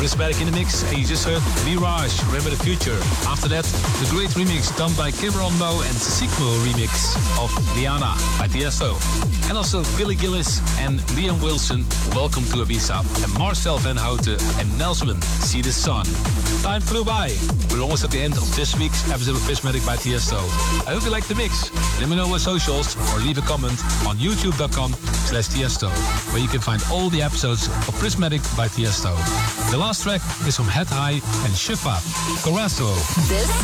Prismatic in the mix, and you just heard Mirage, Remember the Future. After that, the great remix done by Cameron Moe and Sigmo remix of Liana by Tiesto. And also Billy Gillis and Liam Wilson, Welcome to Ibiza. And Marcel Van Houten and Nelson, See the Sun. Time flew by. We're almost at the end of this week's episode of Prismatic by Tiesto. I hope you liked the mix. Let me know on socials or leave a comment on youtube.com/Tiesto, where you can find all the episodes of Prismatic by Tiesto. The last track is from Head High and Shifa, Corazzo. This